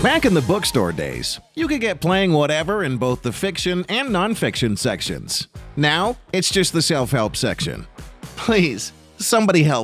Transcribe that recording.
Back in the bookstore days, you could get playing whatever in both the fiction and nonfiction sections. Now, it's just the self-help section. Please, somebody help.